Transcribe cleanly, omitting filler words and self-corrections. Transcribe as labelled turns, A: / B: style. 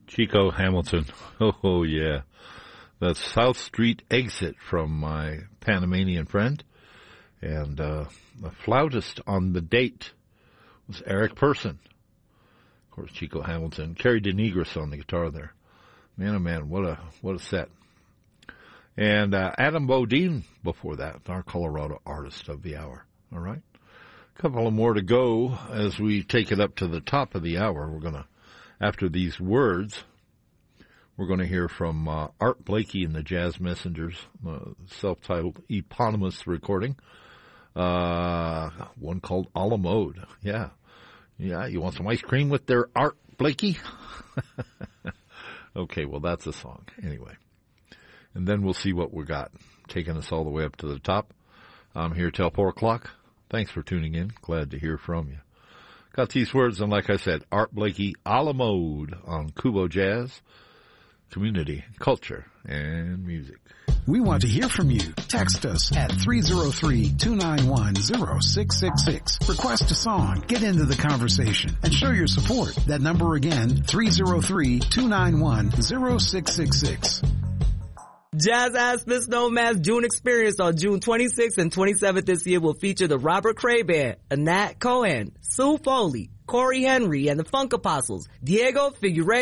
A: Chico Hamilton. Oh, yeah. The South Street Exit from my Panamanian friend. And the flautist on the date was Eric Person. Of course, Chico Hamilton. Kerry DeNegris on the guitar there. Man, oh man, what a set. And Adam Bodine before that, our Colorado Artist of the Hour. All right? A couple of more to go as we take it up to the top of the hour. We're going to, after these words, we're going to hear from Art Blakey and the Jazz Messengers, self-titled eponymous recording. One called a la mode. Yeah. Yeah, you want some ice cream with their Art Blakey? Okay, well, that's a song. Anyway. And then we'll see what we got, taking us all the way up to the top. I'm here till 4 o'clock. Thanks for tuning in. Glad to hear from you. Got these words, and like I said, Art Blakey, a la mode on Kubo Jazz, community, culture, and music.
B: We want to hear from you. Text us at 303-291-0666. Request a song, get into the conversation, and show your support. That number again, 303-291-0666.
C: Jazz Aspens Nomad's June Experience on June 26th and 27th this year will feature the Robert Cray Band, Anat Cohen, Sue Foley, Corey Henry and the Funk Apostles, Diego Figueroa,